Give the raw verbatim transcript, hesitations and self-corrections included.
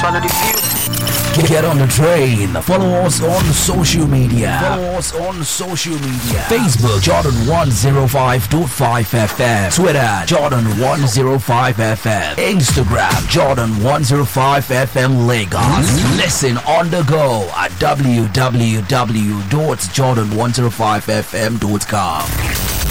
swallow the view. Get on the train. Follow us on social media. Follow us on social media. Facebook Jordan one oh five point five F M. Twitter Jordan one oh five F M. Instagram Jordan one oh five F M Lagos. Listen on the go at w w w dot jordan one oh five f m dot com.